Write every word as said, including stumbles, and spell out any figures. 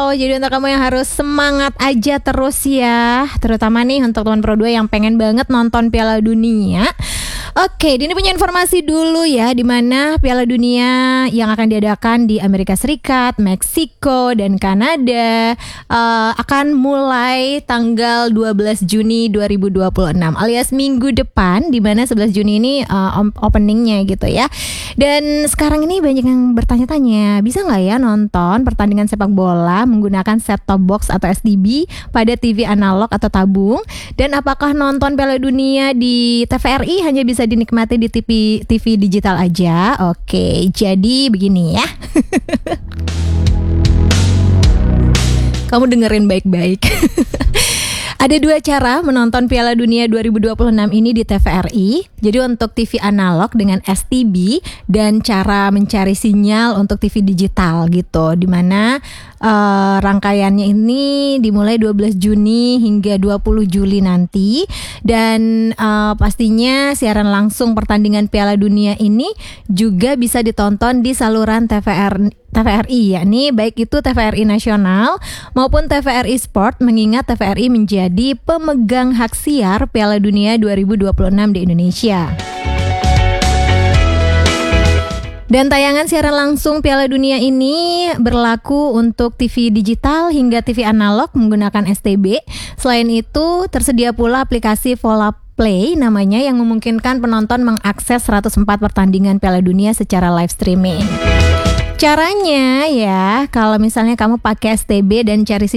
Jadi untuk kamu yang harus semangat aja terus ya, terutama nih untuk teman Pro dua yang pengen banget nonton Piala Dunia. Oke, Dini punya informasi dulu ya, di mana Piala Dunia yang akan diadakan di Amerika Serikat, Meksiko, dan Kanada uh, akan mulai tanggal dua belas Juni dua ribu dua puluh enam alias minggu depan, di mana sebelas Juni ini uh, openingnya gitu ya. Dan sekarang ini banyak yang bertanya-tanya, bisa nggak ya nonton pertandingan sepak bola menggunakan set-top box atau S T B pada T V analog atau tabung? Dan apakah nonton Piala Dunia di T V R I hanya bisa dinikmati di T V T V digital aja? Oke, jadi begini ya. Kamu dengerin baik-baik. Ada dua cara menonton Piala Dunia dua ribu dua puluh enam ini di T V R I. Jadi untuk T V analog dengan S T B dan cara mencari sinyal untuk T V digital gitu. Dimana uh, rangkaiannya ini dimulai dua belas Juni hingga dua puluh Juli nanti. Dan uh, pastinya siaran langsung pertandingan Piala Dunia ini juga bisa ditonton di saluran T V R T V R I, yakni baik itu T V R I nasional maupun T V R I Sport, mengingat T V R I menjadi pemegang hak siar Piala Dunia dua ribu dua puluh enam di Indonesia. Dan tayangan siaran langsung Piala Dunia ini berlaku untuk T V digital hingga T V analog menggunakan S T B. Selain itu, tersedia pula aplikasi Vola Play namanya yang memungkinkan penonton mengakses seratus empat pertandingan Piala Dunia secara live streaming. Caranya ya, kalau misalnya kamu pakai S T B dan cari